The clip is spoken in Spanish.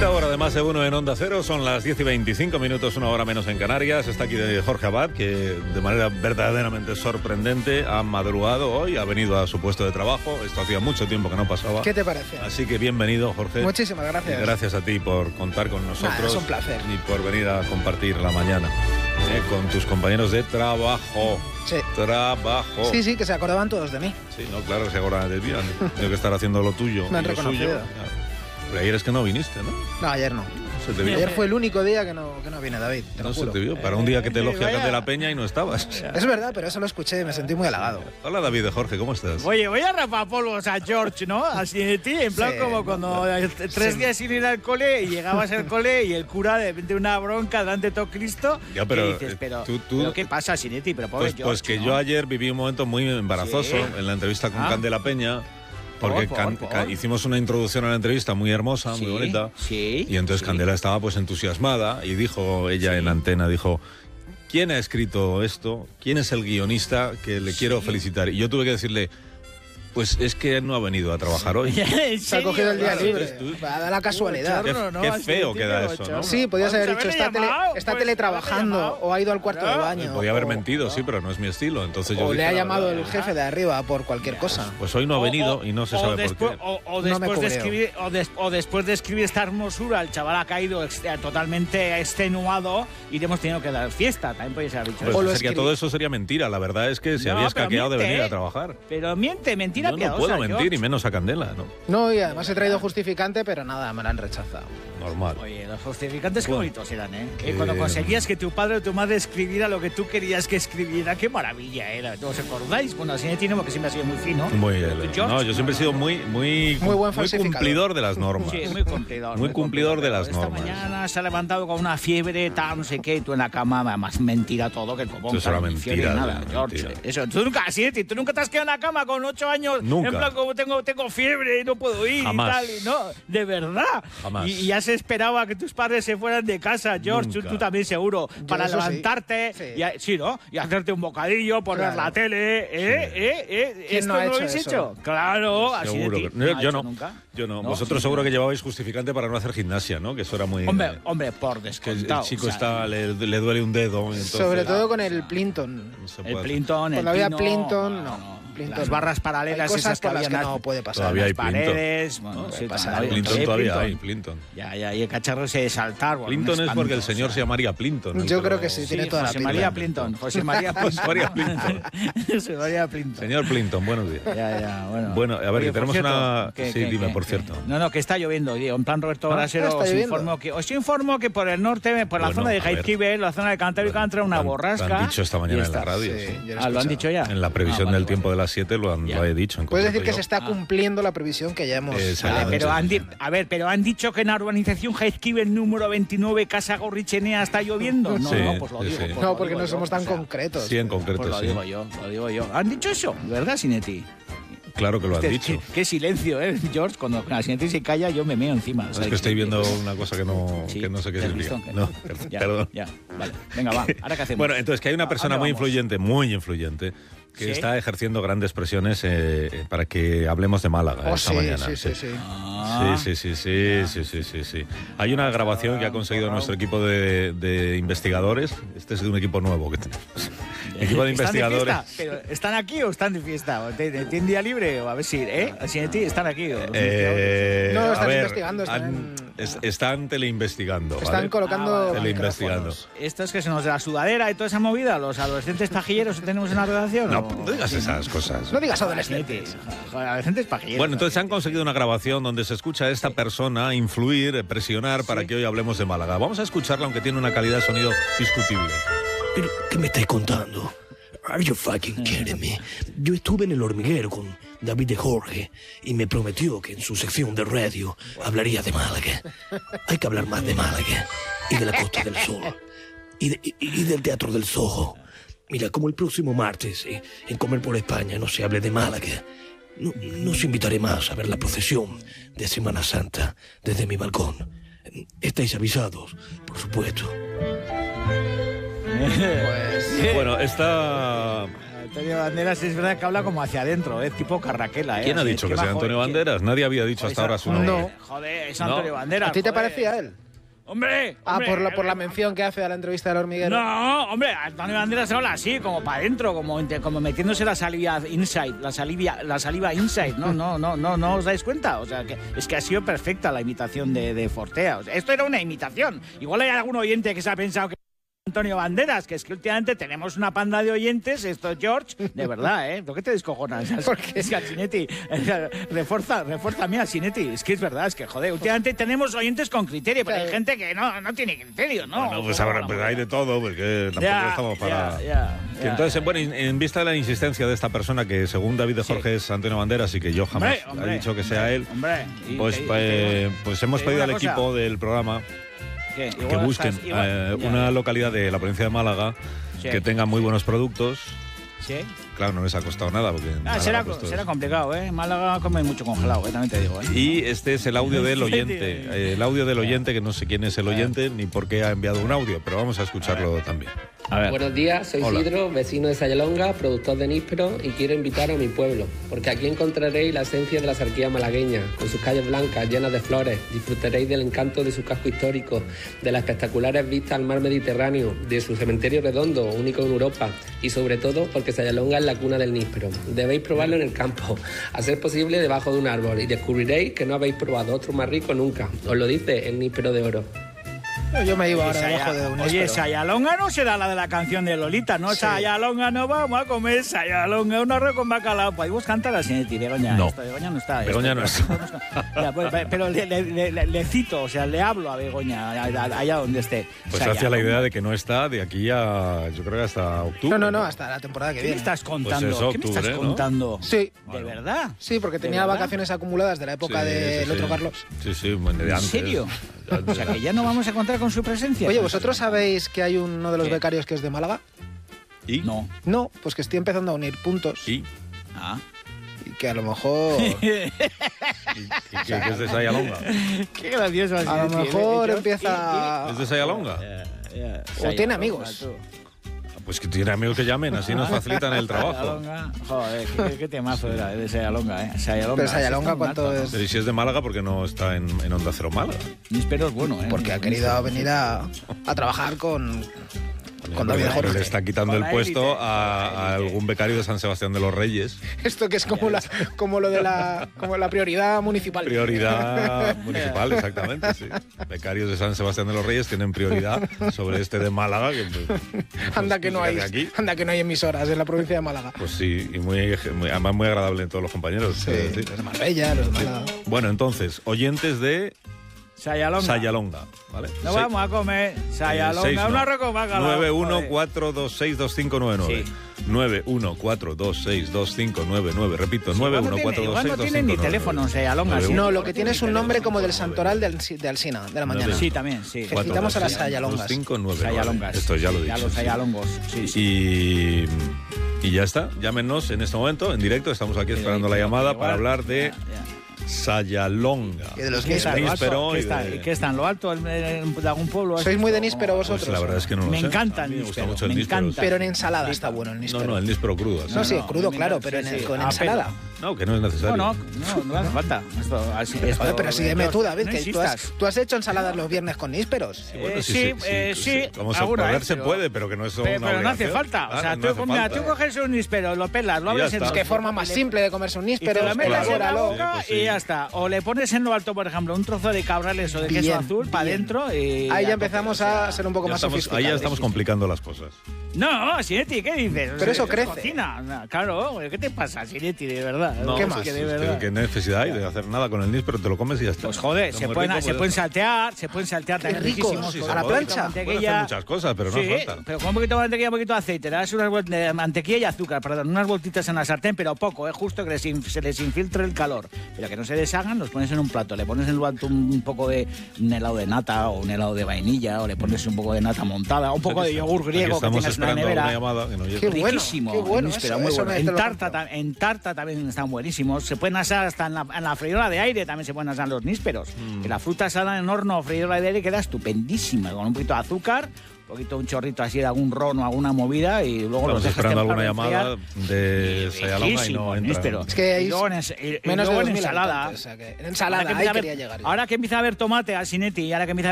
Quinta hora de Más de Uno en Onda Cero, son las 10:25, una hora menos en Canarias. Está aquí Jorge Abad, que de manera verdaderamente sorprendente ha madrugado hoy, ha venido a su puesto de trabajo. Esto hacía mucho tiempo que no pasaba. ¿Qué te parece? Así que bienvenido, Jorge. Muchísimas gracias. Y gracias a ti por contar con nosotros. Es un placer. Y por venir a compartir la mañana con tus compañeros de trabajo. Sí. Trabajo. Sí, que se acordaban todos de mí. Sí, no, claro que se acordaban de ti. Han tenido que estar haciendo lo tuyo. Me han y lo reconocido. suyo. Pero ayer es que no viniste, ¿no? No, ayer no. Se te vio. Ayer fue el único día que no viene David, te lo No se juro. te vio. Para un día que te elogia Candela Peña y no estabas. Es verdad, pero eso lo escuché y me sentí muy halagado. Hola, David de Jorge, ¿cómo estás? Oye, voy a rapapolvos a George, ¿no? Así de ti, en plan Sí, como cuando 3 días sin ir al cole y llegabas al cole y el cura de repente una bronca delante de todo Cristo. Ya, pero, y dices, pero ¿qué pasa, Sinetti? Pero pobre George, pues que ¿no? yo ayer viví un momento muy embarazoso Sí. en la entrevista con Ah. Candela Peña. Porque Por. hicimos una introducción a la entrevista muy hermosa, muy bonita. Sí. Y entonces sí. Candela estaba pues entusiasmada y dijo ella en antena, dijo, ¿quién ha escrito esto? ¿Quién es el guionista que le quiero felicitar? Y yo tuve que decirle, pues es que no ha venido a trabajar hoy. Se ha cogido el día Claro, libre. entonces tú- Va a dar la casualidad. Qué feo queda eso, ¿no? Sí, podías haber dicho, está pues, teletrabajando o ha ido al cuarto de baño. Podía haber o- mentido, sí, pero no es mi estilo. Entonces yo O dije le ha la llamado verdad. el jefe de arriba por cualquier cosa. Pues hoy no ha venido y no se sabe por qué. O No me después de cubreo. escribir, o después de escribir esta hermosura, el chaval ha caído totalmente extenuado y le hemos tenido que dar fiesta. También podría ser dicho Pues O lo sería, escribí- todo eso sería mentira. La verdad es que se No, había pero escaqueado de miente, venir a ¿eh? trabajar. Pero miente, mentira Yo no piadosa, puedo mentir, George. y menos a Candela, ¿no? No, y además he traído justificante, pero nada, me lo han rechazado. Normal. Oye, los justificantes qué Bueno, bonitos eran, ¿eh? Cuando conseguías que tu padre o tu madre escribiera lo que tú querías que escribiera, qué maravilla era. ¿Os acordáis? Bueno, así tiene que siempre ha sido muy fino. Muy ¿Tú, George? No, yo siempre he sido muy buen falsificador. cumplidor de las normas. Sí, muy cumplidor. Muy cumplidor de las Esta normas. mañana se ha levantado con una fiebre, tal, no sé qué, y tú en la cama, más mentira todo, que el copón. Eso era tal, ni mentira, fiebre, nada, era George. mentira. Eso, tú nunca, Siete, tú nunca te has quedado en la cama con 8 años. Nunca. En plan, como tengo fiebre y no puedo ir Jamás. y tal, y no, de verdad. Jamás. Y ya se esperaba que tus padres se fueran de casa, George, Nunca. tú también seguro, para eso sí. levantarte, Sí. sí, ¿no? Y hacerte un bocadillo, poner Claro. la tele, ¿Quién ¿Esto no ha lo hecho habéis eso? hecho? Claro, así Seguro de que- ti. yo ha no. hecho nunca? Yo no. No, Vosotros sí, seguro no. que llevabais justificante para no hacer gimnasia, ¿no? Que eso era muy... Hombre, por que el descontado. chico o sea, le duele un dedo. Y entonces, Sobre todo con el Plinton. no se El puede hacer. Plinton, el Cuando había Pino, Plinton, no. Plinton. Las barras paralelas Hay cosas esas que por las había que en no las- puede pasar. Todavía hay las paredes, bueno, No, sí, puede pasar. todavía- Plinton todavía hay, Plinton. Plinton. Ya, y el cacharro ese de saltar. bueno, Plinton un es porque el espanto, señor o se sea. llamaría Plinton. Yo creo que sí, tiene toda la José pinta. María Plinton. José María Plinton. José María Plinton. José María Plinton. Señor Plinton, buenos días. Ya, bueno. Bueno, a ver, Oye, que por tenemos cierto, una... Sí, dime, por cierto. No, que está lloviendo, tío. En plan Roberto Brasero, está os lloviendo. informo que por el norte, por la Bueno, zona de a ver. Jaizkibel, la zona de Cantábrico, ha entrado una Lo borrasca. han dicho esta mañana y en la está. radio. Sí, sí. yo lo he ¿Lo han escuchado. dicho ya? En la previsión vale, del tiempo de las 7 lo he dicho. en Puedes decir concreto que yo. se está cumpliendo la previsión que ya hemos... Exactamente. Vale, pero han dicho que en la urbanización Jaizkibel número 29, Casa Gorrichenea, está lloviendo. No, Sí, pues lo sí, digo. sí. pues No, lo porque digo no yo, somos tan o sea, concretos. Sí, en concreto, Pues lo sí. digo yo. ¿Han dicho eso? ¿Verdad, Sinetti? Claro que lo han dicho. Qué silencio, George. Cuando la Sinetti se calla, yo me meo encima. Es que estoy viendo una cosa que no sé qué ¿te has significa. visto? No, Ya, perdón. Ya, vale. Venga, va. ¿Ahora qué hacemos? Bueno, entonces que hay una persona ¿A dónde muy influyente, que ¿Sí? está ejerciendo grandes presiones para que hablemos de Málaga Oh, esta sí, mañana. sí. Ah. Sí. Hay una grabación que ha conseguido nuestro equipo de investigadores. Este es de un equipo nuevo que tenemos. Equipo de investigadores. ¿Están de fiesta? ¿Pero están aquí o están de fiesta? ¿Tienen día libre? O a ver si, Sinetti, ¿están aquí? los investigadores? No, a están ver, investigando, están teleinvestigando. Están ¿vale? colocando Teleinvestigando. micrófonos. ¿Estos que se nos de la sudadera y toda esa movida? ¿Los adolescentes pajilleros que tenemos en la redacción? No, ¿O? no digas esas cosas. No digas Sinetti, adolescentes. joder, adolescentes pajilleros. Bueno, entonces han conseguido una grabación donde se escucha a esta persona influir, presionar para que hoy hablemos de Málaga. Vamos a escucharla, aunque tiene una calidad de sonido discutible. ¿Pero qué me estáis contando? Are you fucking kidding me? Yo estuve en El Hormiguero con David de Jorge y me prometió que en su sección de radio hablaría de Málaga. Hay que hablar más de Málaga y de la Costa del Sol y del Teatro del Soho. Mira, como el próximo martes en Comer por España no se hable de Málaga, no os invitaré más a ver la procesión de Semana Santa desde mi balcón. Estáis avisados, por supuesto. Pues... Bueno, esta Antonio Banderas es verdad que habla como hacia adentro, tipo Carraquela. ¿Quién ha dicho que sea Antonio Banderas? Nadie había dicho hasta ahora su nombre. No. Joder, es Antonio Banderas. ¿A ti te joder. parecía él? ¡Hombre! Por la mención que hace a la entrevista del hormiguero. No, hombre, Antonio Banderas habla así, como para adentro, como metiéndose la saliva inside, la saliva inside. No os dais cuenta. O sea, que es que ha sido perfecta la imitación de Fortea. O sea, esto era una imitación. Igual hay algún oyente que se ha pensado que Antonio Banderas, que es que últimamente tenemos una panda de oyentes, esto George, de verdad, ¿eh? ¿Por qué te descojonas? Porque es que Alcinetti, refuerza mí Alcinetti, es que es verdad, es que joder, últimamente tenemos oyentes con criterio, pero hay gente que no tiene criterio, ¿no? Bueno, pues ahora pues hay de todo, porque tampoco estamos para... Y entonces, bueno, en vista de la insistencia de esta persona, que según David de Jorge es Antonio Banderas y que yo jamás he dicho que sea él, pues hemos pedido al equipo del programa que busquen una localidad de la provincia de Málaga que tenga muy buenos productos. Sí. Claro, no les ha costado nada. Porque será complicado, ¿eh? Málaga come mucho congelado, también te digo, ¿eh? Y este es el audio del oyente. El audio del oyente, que no sé quién es el oyente ni por qué ha enviado un audio, pero vamos a escucharlo también. A ver. Buenos días, soy Isidro, vecino de Sayalonga, productor de níspero, y quiero invitar a mi pueblo, porque aquí encontraréis la esencia de la sarquía malagueña, con sus calles blancas llenas de flores. Disfrutaréis del encanto de su casco histórico, de las espectaculares vistas al mar Mediterráneo, de su cementerio redondo, único en Europa, y sobre todo porque Sayalonga es la cuna del níspero. Debéis probarlo en el campo, a ser posible debajo de un árbol, y descubriréis que no habéis probado otro más rico nunca. Os lo dice el níspero de oro. Yo me iba ahora debajo de un Oye, Sayalonga no será la de la canción de Lolita, ¿no? Sí. Sayalonga no vamos a comer, Sayalonga un arroz con bacalao. Podemos cantar así, Begoña. No. Begoña no está. Begoña no está. Pero le cito, o sea, le hablo a Begoña, allá donde esté. Pues hacia la idea de que no está de aquí a, yo creo que hasta octubre. No, hasta la temporada que viene. ¿Qué me estás contando? Pues es octubre, ¿Qué me estás contando? Sí. ¿De verdad? Sí, porque tenía vacaciones acumuladas de la época del otro Carlos. Sí, bueno, de antes. ¿En serio? O sea, que ya no vamos a contar con su presencia. Oye, ¿vosotros sabéis que hay uno de los becarios que es de Málaga? ¿Y? No, pues que estoy empezando a unir puntos. ¿Y? Y que a lo mejor... ¿Y qué es de Sayalonga? Qué gracioso. A lo mejor empieza... ¿Es de Sayalonga? O tiene amigos. Pues que tiene amigos que llamen, así nos facilitan el trabajo. Joder, qué temazo era de Sayalonga, ¿eh? Pero Sayalonga, ¿cuánto es? Pero si es de Málaga, ¿por qué no está en Onda Cero Málaga? Níspero es bueno, ¿eh? Porque ha querido venir a trabajar con David Jorge. Le está quitando el puesto a algún becario de San Sebastián de los Reyes. Esto que es como lo de la prioridad municipal. Prioridad municipal, exactamente, sí. Becarios de San Sebastián de los Reyes tienen prioridad sobre este de Málaga. Que, anda que no hay emisoras en la provincia de Málaga. Pues sí, y además muy agradable en todos los compañeros. Sí, los de Marbella, los de Málaga. Bueno, entonces, oyentes de... Sayalonga, ¿vale? No vamos a comer Sayalonga, un arroz con bacalao. 914262599. Sí. 914262599. Repito, 914262599. Igual no tienen ni teléfono Sayalonga. No, lo que tiene es un nombre como del santoral de Alsina, de la mañana. Sí, también, sí. Felicitamos a las Sayalongas. Sayalongas. Esto ya lo he dicho. Ya los Sayalongos, sí. Y ya está, llámenos en este momento, en directo. Estamos aquí esperando la llamada para hablar de... Sayalonga. Y de los níspero. ¿Qué está en lo alto de algún pueblo? ¿Sois muy de níspero vosotros? Pues la verdad es que no lo sé. Me encanta el níspero. Me gusta mucho el níspero. Pero en ensalada está bueno el níspero. No, el níspero crudo. No, sí, crudo, claro, pero con ensalada. No, que no es necesario. No hace falta. Joder, pero sí, dime tú, David, que tú has hecho ensaladas los viernes con nísperos. Sí. Vamos a poder, se puede, pero que no es una Pero no hace falta. O sea, tú coges un níspero, lo pelas, lo abres en... Es que forma más simple de comerse un níspero. Lo metes en la boca y ya está. O le pones en lo alto, por ejemplo, un trozo de cabrales o de queso azul para adentro y... Ahí ya empezamos a ser un poco más sofisticados. Ahí ya estamos complicando las cosas. No, Sinetti, ¿qué dices? Pero eso crece. Cocina. Claro, ¿qué te pasa, Sinetti, de verdad? No, ¿Qué más? ¿Qué necesidad hay de hacer nada con el níspero? Te lo comes y ya está. Pues joder, se pueden saltear también riquísimos. A la plancha. Pueden hacer muchas cosas, pero no hace falta. Pero con un poquito de mantequilla, un poquito de aceite, le das mantequilla y azúcar, unas vueltitas en la sartén, pero poco, justo que se les infiltre el calor. Pero que no se deshagan, los pones en un plato, le pones en lo alto un poco de un helado de nata o un helado de vainilla, o le pones un poco de nata montada, un poco de yogur griego que tengas en la nevera. Qué riquísimo. Bueno, pero muy bueno. En tarta también están buenísimos. Se pueden asar hasta en la freidora de aire, también se pueden asar los nísperos. Que la fruta asada en horno o freidora de aire queda estupendísima, con un poquito de azúcar, poquito, un chorrito así de algún ron o alguna movida y luego Estamos los dejas esperando temprano alguna llamada de Sayalonga y no entra. Pero es que hay menos de en ensalada. o sea que en ensalada ahí quería llegar yo. Ahora que empieza a haber tomate al Sinetti y ahora que empieza